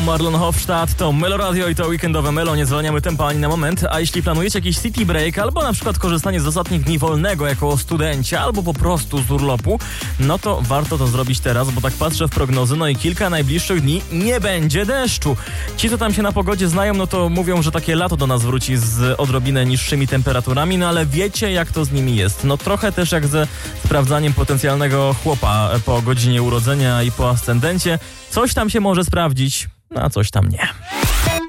Marlon Hofstadt, to Melo Radio i to weekendowe Melo, nie zwalniamy tempa ani na moment. A jeśli planujecie jakiś city break albo na przykład korzystanie z ostatnich dni wolnego jako studenci albo po prostu z urlopu, no to warto to zrobić teraz, bo tak patrzę w prognozy, no i kilka najbliższych dni nie będzie deszczu. Ci, co tam się na pogodzie znają, no to mówią, że takie lato do nas wróci z odrobinę niższymi temperaturami, no ale wiecie, jak to z nimi jest. No trochę też jak ze sprawdzaniem potencjalnego chłopa po godzinie urodzenia i po ascendencie. Coś tam się może sprawdzić, a coś tam nie.